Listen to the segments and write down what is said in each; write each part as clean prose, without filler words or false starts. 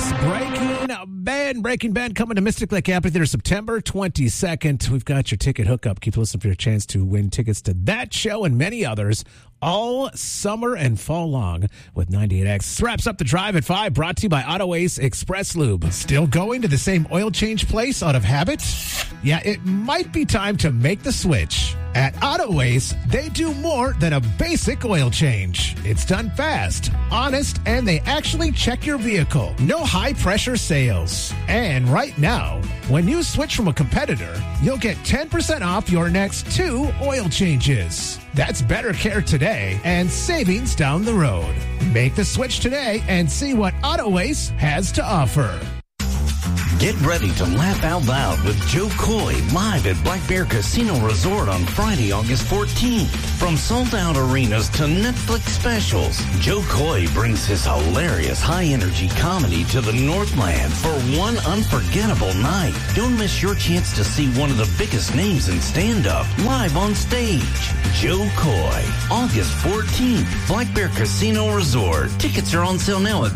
Breaking Ben coming to Mystic Lake Amphitheater September 22nd. We've got your ticket hookup. Keep listening for your chance to win tickets to that show and many others all summer and fall long with 98X. This wraps up the Drive at 5, brought to you by Auto Ace Express Lube. Still going to the same oil change place out of habit? Yeah, it might be time to make the switch. At Auto Ace, they do more than a basic oil change. It's done fast, honest, and they actually check your vehicle. No high-pressure sales. And right now, when you switch from a competitor, you'll get 10% off your next 2 oil changes. That's better care today and savings down the road. Make the switch today and see what Auto Ace has to offer. Get ready to laugh out loud with Joe Coy live at Black Bear Casino Resort on Friday, August 14th. From sold-out arenas to Netflix specials, Joe Coy brings his hilarious high-energy comedy to the Northland for one unforgettable night. Don't miss your chance to see one of the biggest names in stand-up live on stage. Joe Coy, August 14th, Black Bear Casino Resort. Tickets are on sale now at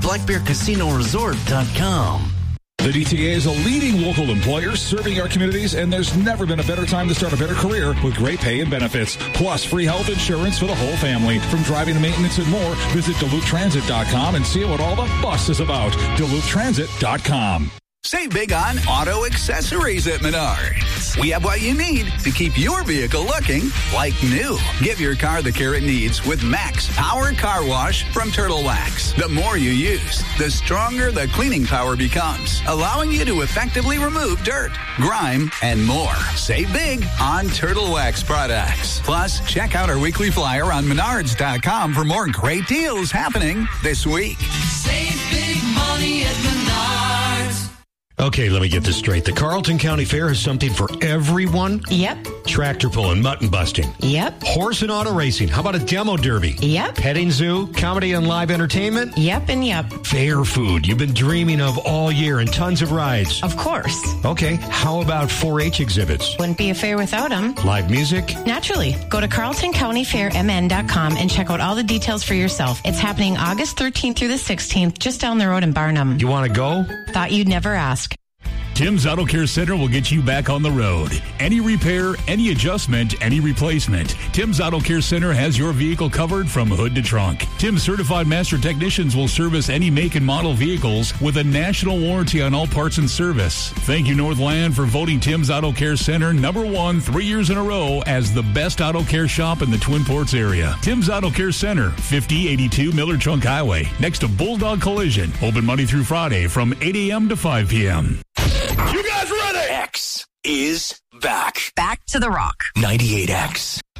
blackbearcasinoresort.com. The DTA is a leading local employer serving our communities, and there's never been a better time to start a better career with great pay and benefits, plus free health insurance for the whole family. From driving to maintenance and more, visit DuluthTransit.com and see what all the fuss is about. DuluthTransit.com. Save big on auto accessories at Menards. We have what you need to keep your vehicle looking like new. Give your car the care it needs with Max Power Car Wash from Turtle Wax. The more you use, the stronger the cleaning power becomes, allowing you to effectively remove dirt, grime, and more. Save big on Turtle Wax products. Plus, check out our weekly flyer on Menards.com for more great deals happening this week. Save big money at Menards. Okay, let me get this straight. The Carlton County Fair has something for everyone? Yep. Tractor pulling, mutton busting. Yep. Horse and auto racing. How about a demo derby? Yep. Petting zoo, comedy and live entertainment? Yep and yep. Fair food you've been dreaming of all year and tons of rides. Of course. Okay, how about 4-H exhibits? Wouldn't be a fair without them. Live music? Naturally. Go to CarltonCountyFairMN.com and check out all the details for yourself. It's happening August 13th through the 16th, just down the road in Barnum. You want to go? Thought you'd never ask. Tim's Auto Care Center will get you back on the road. Any repair, any adjustment, any replacement. Tim's Auto Care Center has your vehicle covered from hood to trunk. Tim's certified master technicians will service any make and model vehicles with a national warranty on all parts and service. Thank you, Northland, for voting Tim's Auto Care Center #1 3 years in a row as the best auto care shop in the Twin Ports area. Tim's Auto Care Center, 5082 Miller Trunk Highway, next to Bulldog Collision. Open Monday through Friday from 8 a.m. to 5 p.m. You guys ready? X is back. Back to the rock. 98X.